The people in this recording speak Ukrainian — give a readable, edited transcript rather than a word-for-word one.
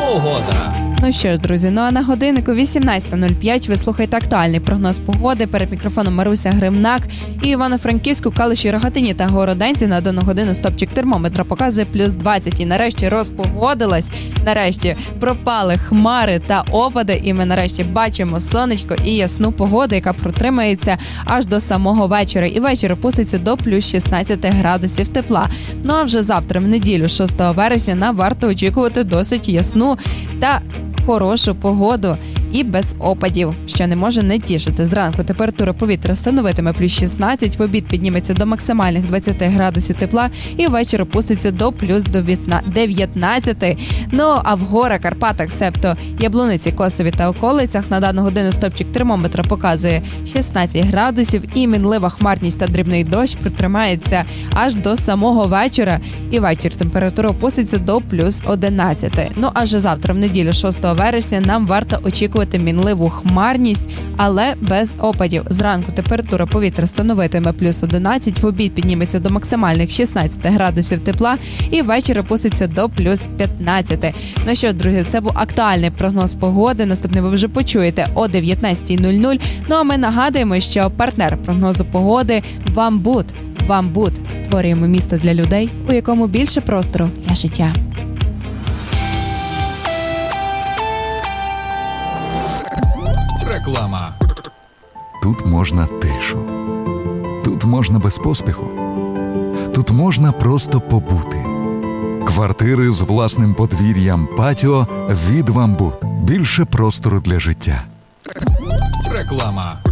погода. Ну що ж, друзі, а на годиннику 18:05 ви слухаєте актуальний прогноз погоди. Перед мікрофоном Маруся Гримнак. І Івано-Франківську, Калуші, Рогатині та Городенці на дану годину стопчик термометра показує плюс 20. І нарешті розпогодилась, нарешті пропали хмари та опади. І ми нарешті бачимо сонечко і ясну погоду, яка протримається аж до самого вечора. І вечір опуститься до плюс 16 градусів тепла. Ну а вже завтра, в неділю, 6 вересня, нам варто очікувати досить ясну та хорошу погоду і без опадів, що не може не тішити. Зранку температура повітря становитиме плюс 16, в обід підніметься до максимальних 20 градусів тепла і ввечері опуститься до плюс 19. Ну, а в горах, Карпатах, себто Яблуниці, Косові та околицях на дану годину стопчик термометра показує 16 градусів і мінлива хмарність та дрібний дощ протримається аж до самого вечора. І вечір температура опуститься до плюс 11. Ну, аж завтра, в неділю, 6 вересня, нам варто очікувати мінливу хмарність, але без опадів. Зранку температура повітря становитиме плюс 11, в обід підніметься до максимальних 16 градусів тепла і ввечері опуститься до плюс 15. Ну що ж, друзі, це був актуальний прогноз погоди. Наступний ви вже почуєте о 19:00. Ну а ми нагадуємо, що партнер прогнозу погоди Вамбут. Вамбут. Створюємо місто для людей, у якому більше простору для життя. Реклама. Тут можна тишу. Тут можна без поспіху. Тут можна просто побути. Квартири з власним подвір'ям, патіо від Вамбут. Більше простору для життя. Реклама.